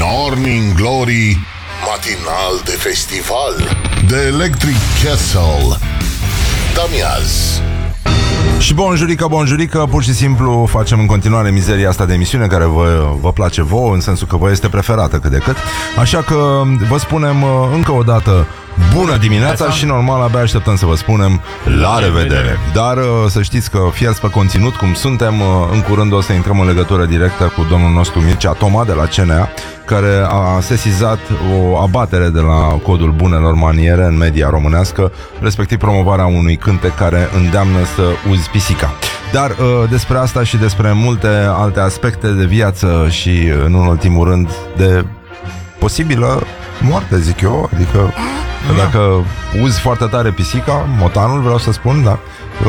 Morning Glory, matinal de festival, de Electric Castle. Damiaz. Și bonjurică, pur și simplu facem în continuare mizeria asta de emisiune care vă place vouă, în sensul că vă este preferată cât de cât. Așa că vă spunem încă o dată bună dimineața și normal abia așteptăm să vă spunem la revedere. Dar să știți că fierți pe conținut cum suntem, în curând o să intrăm în legătură directă cu domnul nostru Mircea Toma de la CNA, care a sesizat o abatere de la codul bunelor maniere în media românească, respectiv promovarea unui cântec care îndeamnă să uzi pisica. Dar despre asta și despre multe alte aspecte de viață și, în ultimul rând, de posibilă moarte, zic eu. Adică dacă uzi foarte tare pisica, motanul, vreau să spun, da,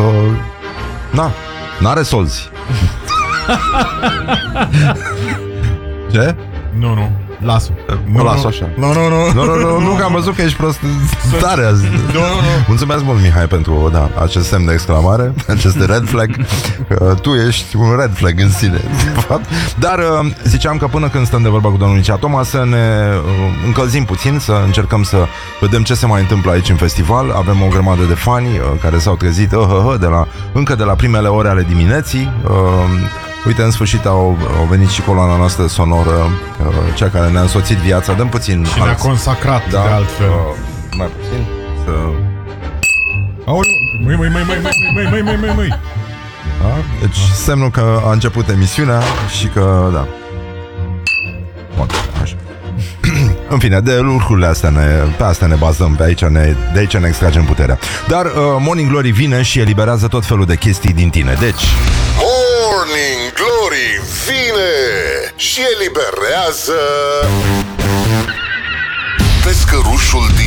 n-are solzi. Ce? Nu, lasă. Mă las așa. Nu, că am văzut că ești prost tare azi. Nu. Mulțumesc mult, Mihai, pentru acest semn de exclamare, acest red flag. Tu ești un red flag în sine, de fapt. Dar ziceam că până când stăm de vorba cu domnul Mircea Toma, să ne încălzim puțin, să încercăm să vedem ce se mai întâmplă aici în festival. Avem o grămadă de fani care s-au trezit încă de la primele ore ale dimineții. Uite, în sfârșit au venit și coloana noastră sonoră, cea care ne-a însoțit viața. Dăm puțin și ne-a consacrat, da, de altfel. mai puțin să... Aoleu, măi. Da? Deci semnul că a început emisiunea și că, da. Bun, așa. În fine, de lucrurile astea pe astea ne bazăm, de aici ne extragem puterea. Dar Morning Glory vine și eliberează tot felul de chestii din tine. Deci Morning Glory vine și eliberează pescărușul din